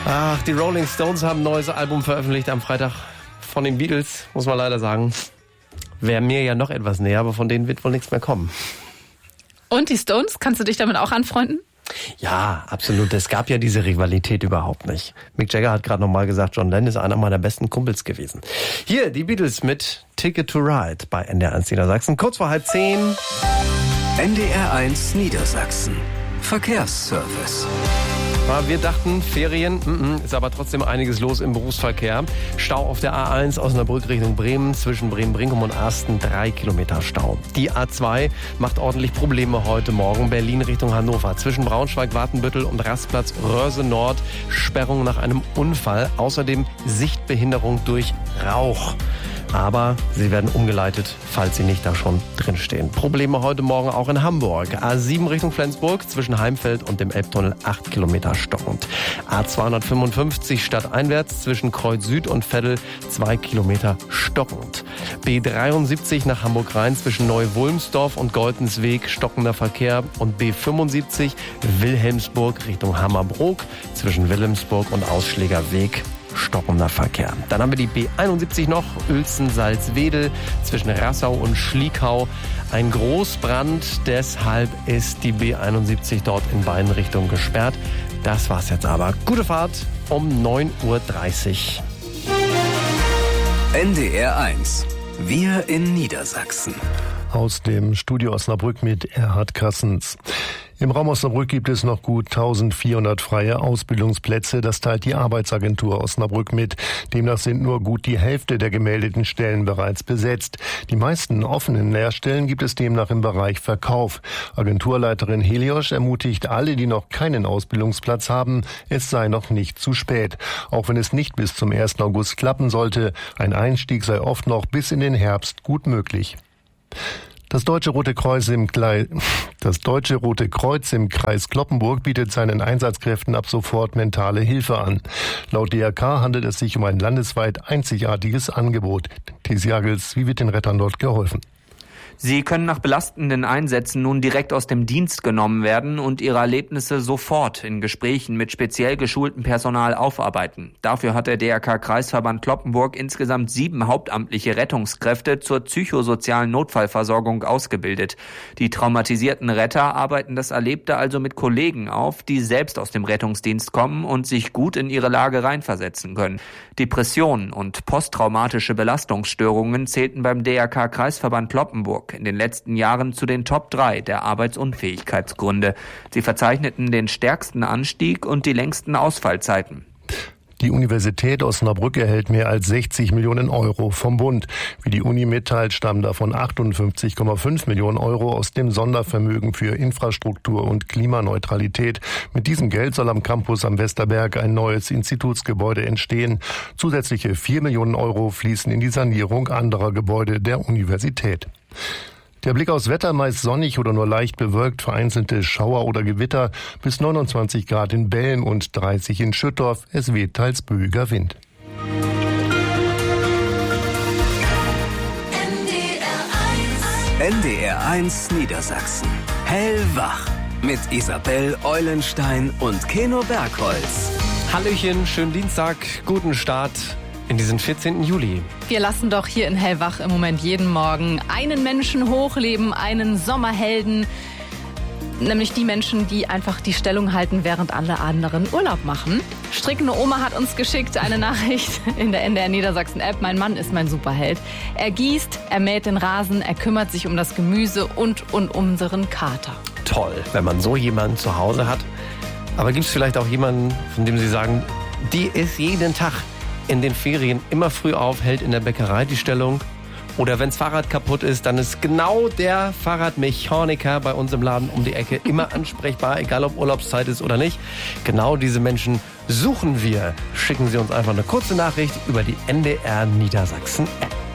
Ach, die Rolling Stones haben ein neues Album veröffentlicht am Freitag von den Beatles, muss man leider sagen. Wäre mir ja noch etwas näher, aber von denen wird wohl nichts mehr kommen. Und die Stones, kannst du dich damit auch anfreunden? Ja, absolut. Es gab ja diese Rivalität überhaupt nicht. Mick Jagger hat gerade nochmal gesagt, John Lennon ist einer meiner besten Kumpels gewesen. Hier, die Beatles mit Ticket to Ride bei NDR 1 Niedersachsen. Kurz vor 9:30. NDR 1 Niedersachsen. Verkehrsservice. Wir dachten, Ferien, ist aber trotzdem einiges los im Berufsverkehr. Stau auf der A1 Osnabrück Richtung Bremen, zwischen Bremen-Brinkum und Asten 3 Kilometer Stau. Die A2 macht ordentlich Probleme heute Morgen, Berlin Richtung Hannover. Zwischen Braunschweig, Watenbüttel und Rastplatz Röhrse Nord, Sperrung nach einem Unfall. Außerdem Sichtbehinderung durch Rauch. Aber sie werden umgeleitet, falls sie nicht da schon drinstehen. Probleme heute Morgen auch in Hamburg. A7 Richtung Flensburg, zwischen Heimfeld und dem Elbtunnel 8 Kilometer stockend. A255 stadteinwärts, zwischen Kreuz Süd und Veddel 2 Kilometer stockend. B73 nach Hamburg-Rhein, zwischen Neu-Wulmsdorf und Goltensweg stockender Verkehr. Und B75 Wilhelmsburg Richtung Hammerbrook, zwischen Wilhelmsburg und Ausschlägerweg stockender Verkehr. Dann haben wir die B71 noch, Uelzen-Salzwedel zwischen Rassau und Schliekau. Ein Großbrand, deshalb ist die B71 dort in beiden Richtungen gesperrt. Das war's jetzt aber. Gute Fahrt um 9:30 Uhr. NDR 1. Wir in Niedersachsen. Aus dem Studio Osnabrück mit Erhard Kassens. Im Raum Osnabrück gibt es noch gut 1400 freie Ausbildungsplätze. Das teilt die Arbeitsagentur Osnabrück mit. Demnach sind nur gut die Hälfte der gemeldeten Stellen bereits besetzt. Die meisten offenen Lehrstellen gibt es demnach im Bereich Verkauf. Agenturleiterin Heliosch ermutigt alle, die noch keinen Ausbildungsplatz haben, es sei noch nicht zu spät. Auch wenn es nicht bis zum 1. August klappen sollte, ein Einstieg sei oft noch bis in den Herbst gut möglich. Das Deutsche Rote Kreuz im Kreis Cloppenburg bietet seinen Einsatzkräften ab sofort mentale Hilfe an. Laut DRK handelt es sich um ein landesweit einzigartiges Angebot. Thesi Jagels, wie wird den Rettern dort geholfen? Sie können nach belastenden Einsätzen nun direkt aus dem Dienst genommen werden und ihre Erlebnisse sofort in Gesprächen mit speziell geschultem Personal aufarbeiten. Dafür hat der DRK-Kreisverband Cloppenburg insgesamt 7 hauptamtliche Rettungskräfte zur psychosozialen Notfallversorgung ausgebildet. Die traumatisierten Retter arbeiten das Erlebte also mit Kollegen auf, die selbst aus dem Rettungsdienst kommen und sich gut in ihre Lage reinversetzen können. Depressionen und posttraumatische Belastungsstörungen zählten beim DRK-Kreisverband Cloppenburg in den letzten Jahren zu den Top 3 der Arbeitsunfähigkeitsgründe. Sie verzeichneten den stärksten Anstieg und die längsten Ausfallzeiten. Die Universität Osnabrück erhält mehr als 60 Millionen Euro vom Bund. Wie die Uni mitteilt, stammen davon 58,5 Millionen Euro aus dem Sondervermögen für Infrastruktur und Klimaneutralität. Mit diesem Geld soll am Campus am Westerberg ein neues Institutsgebäude entstehen. Zusätzliche 4 Millionen Euro fließen in die Sanierung anderer Gebäude der Universität. Der Blick aufs Wetter, meist sonnig oder nur leicht bewölkt, vereinzelte Schauer oder Gewitter, bis 29 Grad in Belm und 30 in Schüttorf. Es weht teils böiger Wind. NDR 1 Niedersachsen. Hellwach. Mit Isabel Eulenstein und Keno Bergholz. Hallöchen, schönen Dienstag, guten Start in diesen 14. Juli. Wir lassen doch hier in Hellwach im Moment jeden Morgen einen Menschen hochleben, einen Sommerhelden. Nämlich die Menschen, die einfach die Stellung halten, während alle anderen Urlaub machen. Strickende Oma hat uns geschickt eine Nachricht in der NDR Niedersachsen App. Mein Mann ist mein Superheld. Er gießt, er mäht den Rasen, er kümmert sich um das Gemüse und um unseren Kater. Toll, wenn man so jemanden zu Hause hat. Aber gibt es vielleicht auch jemanden, von dem Sie sagen, die ist jeden Tag in den Ferien immer früh auf, hält in der Bäckerei die Stellung? Oder wenn's Fahrrad kaputt ist, dann ist genau der Fahrradmechaniker bei uns im Laden um die Ecke immer ansprechbar, egal ob Urlaubszeit ist oder nicht. Genau diese Menschen suchen wir. Schicken Sie uns einfach eine kurze Nachricht über die NDR Niedersachsen App.